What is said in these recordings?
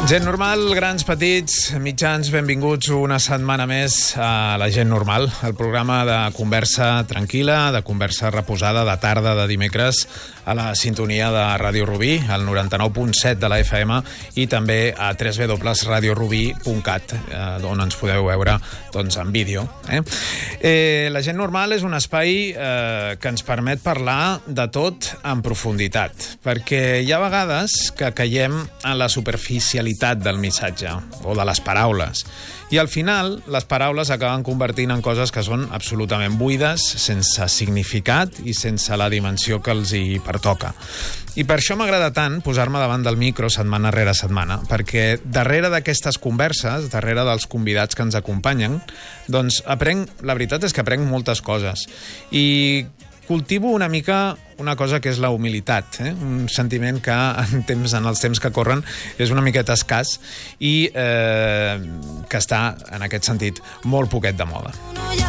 Gent normal, grans, petits, mitjans, benvinguts una setmana més a La Gent Normal, el programa de conversa tranquil·la, de conversa reposada, de tarda, de dimecres, a la sintonia de Ràdio Rubí, al 99.7 de la FM, i també a www.radiorubí.cat, on ens podeu veure en vídeo. La Gent Normal és un espai que ens permet parlar de tot en profunditat, perquè hi ha vegades que caiem en la superficialitat del missatge o de les paraules. I al final, les paraules acaben convertint en coses que són absolutament buides, sense significat i sense la dimensió que els hi pertoca. I per això m'agrada tant posar-me davant del micro setmana rere setmana, perquè darrere d'aquestes converses, darrere dels convidats que ens acompanyen, doncs la veritat és que aprenc moltes coses. I cultivo una mica una cosa que és la humilitat, un sentiment que en els temps que corren és una miqueta escàs i que està, en aquest sentit, molt poquet de moda.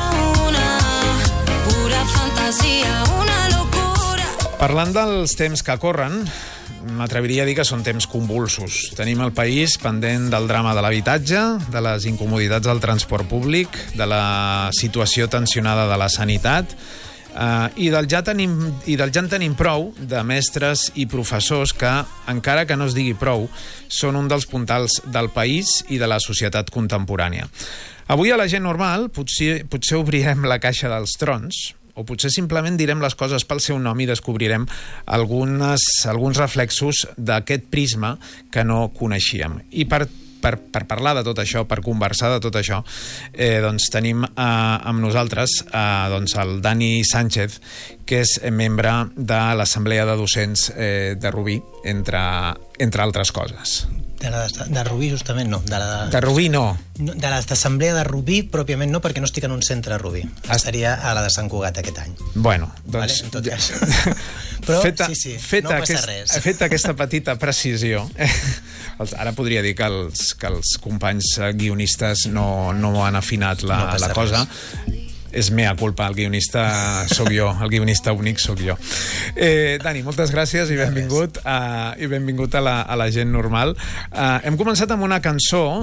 Parlant dels temps que corren, m'atreviria a dir que són temps convulsos. Tenim el país pendent del drama de l'habitatge, de les incomoditats del transport públic, de la situació tensionada de la sanitat, i del ja en tenim prou de mestres i professors que, encara que no es digui prou, són un dels puntals del país i de la societat contemporània. Avui a La Gent Normal potser obrirem la caixa dels trons, o potser simplement direm les coses pel seu nom i descobrirem alguns reflexos d'aquest prisma que no coneixíem. I per parlar de tot això, per conversar de tot això, doncs tenim amb nosaltres el Dani Sánchez, que és membre de l'Assemblea de Docents de Rubí, entre altres coses. De Rubí, justament, no. De Rubí, no. De l'Assemblea de Rubí, pròpiament no, perquè no estic en un centre a Rubí. Estaria a la de Sant Cugat aquest any. Bueno, doncs... En tot cas. Però, sí, no passa res. Feta aquesta petita precisió, ara podria dir que els companys guionistes no han afinat la cosa. És mea culpa, el guionista sóc jo, el guionista únic sóc jo. Dani, moltes gràcies i benvingut a la Gent Normal. Hem començat amb una cançó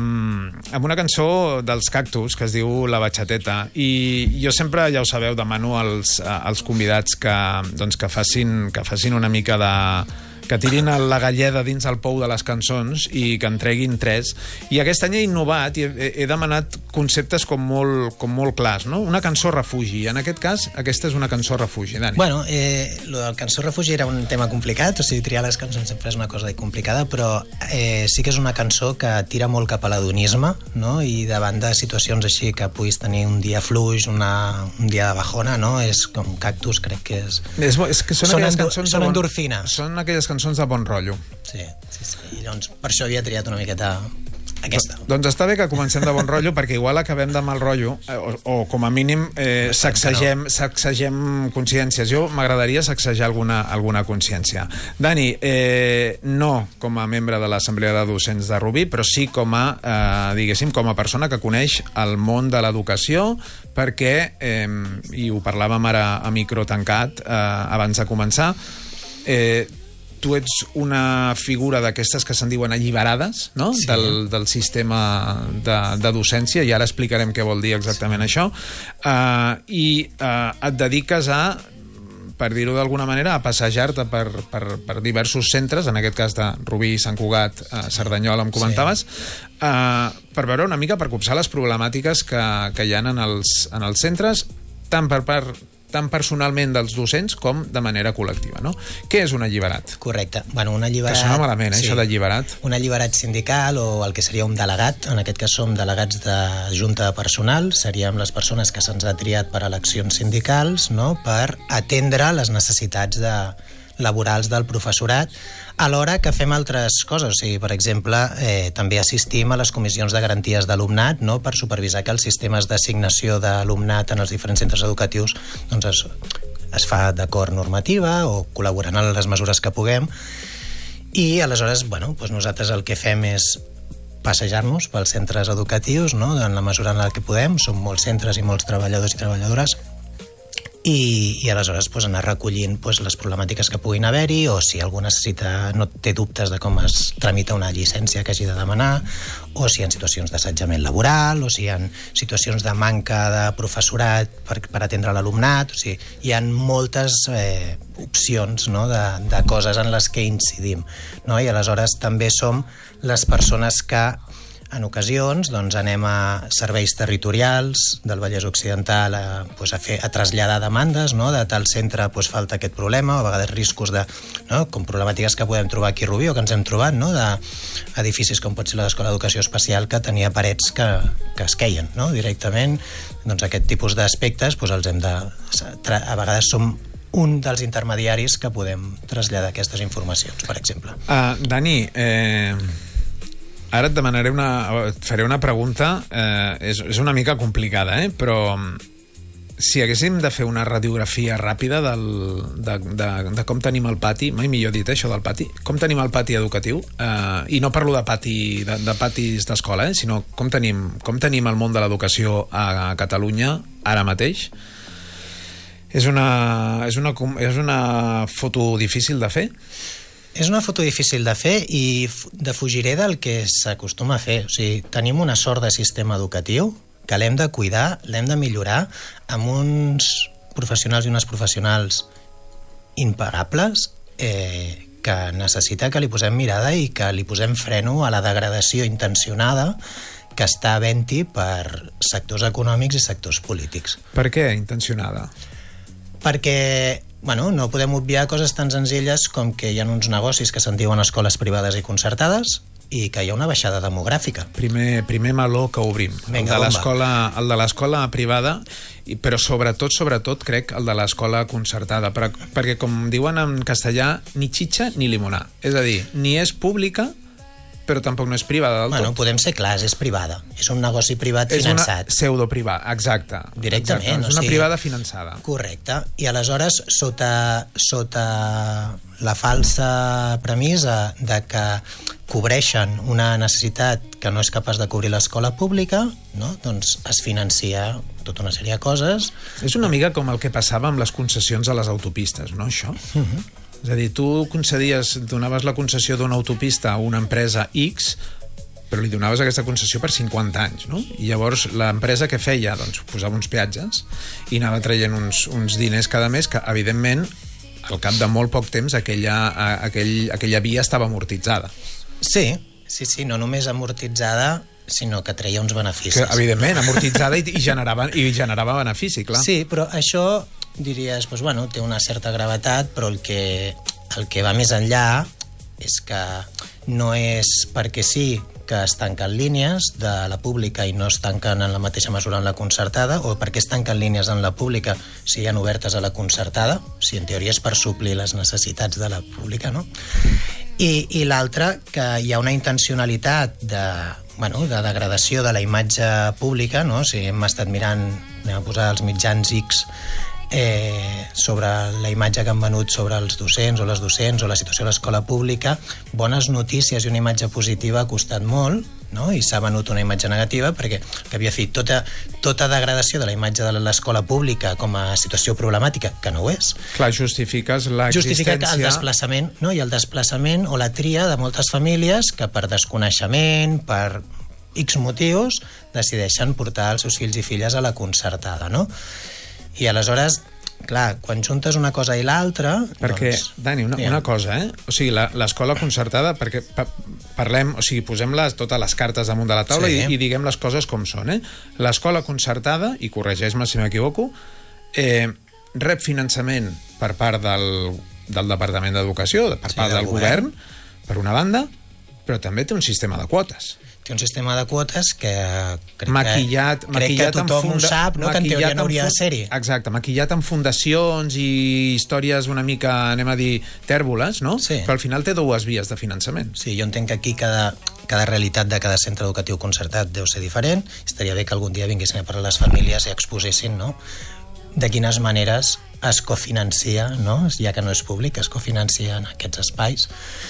dels Cactus que es diu La Bachateta, i jo sempre, ja ho sabeu, demano als convidats que facin una mica que tirin la galleda dins el pou de les cançons i que en treguin 3. I aquest any he innovat i he demanat conceptes com molt clars, no? Una cançó refugi. En aquest cas, aquesta és una cançó refugi, Dani. Bueno, lo del cançó refugi era un tema complicat, o sigui, triar les cançons sempre és una cosa complicada, però sí que és una cançó que tira molt cap a l'adonisme, no? I davant de situacions així que puguis tenir un dia fluix, un dia de bajona, no? És com Cactus, crec que és... És que són endorfina. Són aquelles cançons de bon rotllo. Sí. I doncs per això havia triat una miqueta aquesta. Doncs està bé que comencem de bon rotllo, perquè igual acabem de mal rotllo, o com a mínim sacsegem consciències. Jo m'agradaria sacsejar alguna consciència. Dani, no com a membre de l'Assemblea de Docents de Rubí, però sí com a persona que coneix el món de l'educació, perquè, i ho parlàvem ara a micro tancat abans de començar, tu ets una figura d'aquestes que se'n diuen alliberades, no? Sí. Del sistema de docència, i ara explicarem què vol dir exactament això, i et dediques a, per dir-ho d'alguna manera, a passejar-te per diversos centres, en aquest cas de Rubí, Sant Cugat, Cerdanyola, em comentaves, per veure una mica, per copsar les problemàtiques que hi ha en els centres, tant personalment dels docents com de manera col·lectiva, no? Què és un alliberat? Correcte. Bueno, un alliberat... Que sona malament, sí. Això d'alliberat. Un alliberat sindical, o el que seria un delegat, en aquest cas som delegats de junta de personal, seríem les persones que se'ns ha triat per eleccions sindicals, no?, per atendre les necessitats laborals del professorat, alhora que fem altres coses. O sigui, per exemple, també assistim a les comissions de garanties d'alumnat, no?, per supervisar que els sistemes d'assignació d'alumnat en els diferents centres educatius doncs es fa d'acord normativa o col·laborant en les mesures que puguem. I aleshores, doncs nosaltres el que fem és passejar-nos pels centres educatius, no?, en la mesura en la que podem. Som molts centres i molts treballadors i treballadores i aleshores anar recollint les problemàtiques que puguin haver-hi, o si algú no té dubtes de com es tramita una llicència que hagi de demanar, o si hi ha situacions d'assetjament laboral, o si hi ha situacions de manca de professorat per atendre l'alumnat. O sigui, hi ha moltes opcions, no?, de coses en les que incidim, no? I aleshores també som les persones que en ocasions anem a serveis territorials del Vallès Occidental a traslladar demandes, no?, de tal centre falta aquest problema, o a vegades riscos com problemàtiques que podem trobar aquí a Rubí o que ens hem trobat, no?, d'edificis com pot ser l'Escola d'Educació Especial, que tenia parets que es queien, no?, directament. Doncs aquest tipus d'aspectes els hem de... A vegades som un dels intermediaris que podem traslladar aquestes informacions, per exemple. Dani, ara et demanaré et faré una pregunta, és una mica complicada, però si haguéssim de fer una radiografia ràpida de com tenim el pati, mai millor dit això del pati, com tenim el pati educatiu, i no parlo de patis d'escola, sinó com tenim el món de l'educació a Catalunya ara mateix, és una foto difícil de fer? És una foto difícil de fer i defugiré del que s'acostuma a fer. O sigui, tenim una sort de sistema educatiu que l'hem de cuidar, l'hem de millorar, amb uns professionals i unes professionals imparables que necessita que li posem mirada i que li posem freno a la degradació intencionada que està havent-hi per sectors econòmics i sectors polítics. Per què intencionada? Perquè no podem obviar coses tan senzilles com que hi ha uns negocis que se'n diuen escoles privades i concertades i que hi ha una baixada demogràfica. Primer meló que obrim. Vinga, el de l'escola privada, però sobretot crec el de l'escola concertada, perquè com diuen en castellà, ni xitxa ni limonar. És a dir, ni és pública però tampoc no és privada del tot. Podem ser clars, és privada. És un negoci privat finançat. És una pseudoprivada, exacte. Directament. És una privada finançada. Correcte. I aleshores, sota la falsa premissa de que cobreixen una necessitat que no és capaç de cobrir l'escola pública, no? Doncs es financia tota una sèrie de coses. És una mica com el que passava amb les concessions a les autopistes, no, això? És a dir, tu donaves la concessió d'una autopista a una empresa X, però li donaves aquesta concessió per 50 anys, no? I llavors l'empresa què feia? Doncs posava uns peatges i anava traient uns diners cada mes que, evidentment, al cap de molt poc temps aquella via estava amortitzada. Sí, no només amortitzada, sinó que treia uns beneficis. Que, evidentment, amortitzada i generava benefici, clar. Sí, però això diries, té una certa gravetat, però el que va més enllà és que no és perquè sí que es tanquen línies de la pública i no es tanquen en la mateixa mesura en la concertada, o perquè es tanquen línies en la pública si hi ha obertes a la concertada, si en teoria és per suplir les necessitats de la pública, no? I l'altre, que hi ha una intencionalitat de degradació de la imatge pública, no? Si hem estat mirant, anem a posar els mitjans X sobre la imatge que han venut sobre els docents o les docents o la situació a l'escola pública, bones notícies i una imatge positiva ha costat molt, no? I s'ha venut una imatge negativa perquè, que havia fet tota degradació de la imatge de l'escola pública com a situació problemàtica, que no ho és. Clar, justifiques l'existència... Justifica el desplaçament, no? I el desplaçament o la tria de moltes famílies que per desconeixement, per X motius, decideixen portar els seus fills i filles a la concertada, no? I aleshores, clar, quan juntes una cosa i l'altra... Perquè, Dani, una cosa, O sigui, l'escola concertada, perquè parlem, o sigui, posem totes les cartes damunt de la taula i diguem les coses com són, L'escola concertada, i corregeix-me si m'equivoco, rep finançament per part del Departament d'Educació, per part del govern, per una banda, però també té un sistema de quotes. Té un sistema de quotes que crec que tothom ho sap, no? Que en teoria no hauria de ser-hi. Exacte, maquillat amb fundacions i històries una mica, anem a dir, tèrboles, no? Sí. Però al final té dues vies de finançament. Sí, jo entenc que aquí cada realitat de cada centre educatiu concertat deu ser diferent. Estaria bé que algun dia vinguessin a parlar les famílies i exposessin, no?, de quines maneres es cofinancia, no?, ja que no és públic, es cofinancia en aquests espais.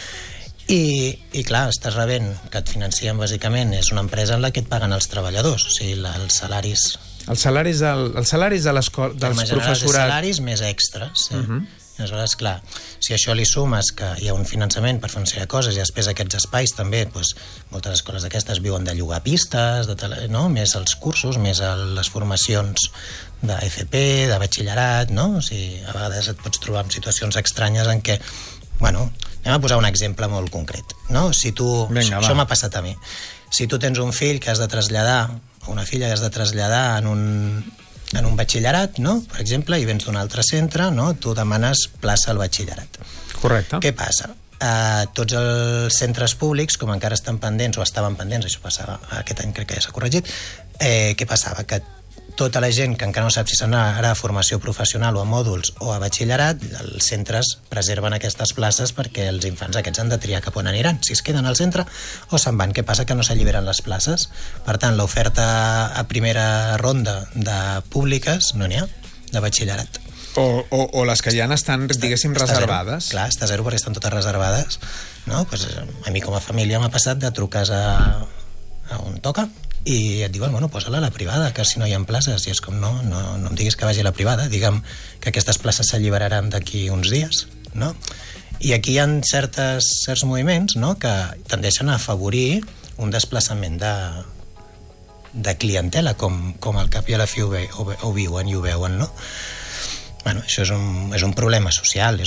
I clar, estàs rebent que et financien bàsicament, és una empresa en la que et paguen els treballadors, o sigui, els salaris Els salaris dels professorats... De salaris més extras, sí. I aleshores, clar, si això li sumes que hi ha un finançament per fer una sèrie de coses i després aquests espais també, doncs, moltes escoles d'aquestes viuen de llogar pistes, més els cursos, més les formacions d'FP, de batxillerat, no? O sigui, a vegades et pots trobar en situacions estranyes en què, bueno, anem a posar un exemple molt concret, no? Si tu... Vinga, això m'ha passat a mi. Si tu tens un fill que has de traslladar, o una filla que has de traslladar en un batxillerat, no? Per exemple, i vens d'un altre centre, no? Tu demanes plaça al batxillerat. Correcte. Què passa? Tots els centres públics, com encara estan pendents, o estaven pendents, això passava, aquest any crec que ja s'ha corregit, què passava? Que tota la gent que encara no sap si s'anà ara a formació professional o a mòduls o a batxillerat, els centres preserven aquestes places perquè els infants aquests han de triar cap on aniran, si es queden al centre o se'n van. Què passa? Que no s'alliberen les places. Per tant, l'oferta a primera ronda de públiques no n'hi ha, de batxillerat. O les que ja estan, diguéssim, reservades. Clar, està zero perquè estan totes reservades. No? Pues, a mi com a família m'ha passat de trucar a on toca i et diuen, bueno, posa-la a la privada, que si no hi ha places, i és com, no em diguis que vagi a la privada, digue'm que aquestes places s'alliberaran d'aquí uns dies, no? I aquí hi ha certs moviments, no?, que tendeixen a afavorir un desplaçament de clientela, com al cap i a la fi ho viuen i ho veuen, no? Bueno, això és un problema social,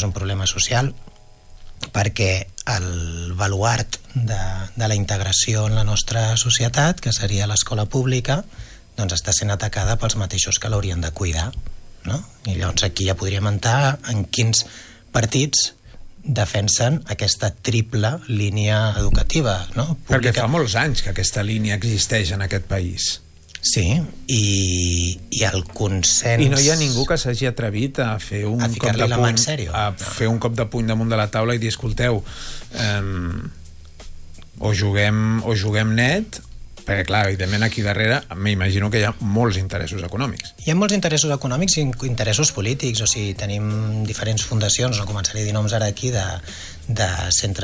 perquè el baluart de la integració en la nostra societat, que seria l'escola pública, doncs està sent atacada pels mateixos que l'haurien de cuidar, no? I llavors aquí ja podríem entrar en quins partits defensen aquesta triple línia educativa, no? Pública. Perquè fa molts anys que aquesta línia existeix en aquest país. Sí, i el consens... I no hi ha ningú que s'hagi atrevit a fer un cop de puny, fer un cop de puny damunt de la taula i dir, escolteu, o juguem net, perquè clar, evidentment aquí darrere m'imagino que hi ha molts interessos econòmics. Hi ha molts interessos econòmics i interessos polítics, o sigui, tenim diferents fundacions, no començaré a dir noms ara aquí, de centres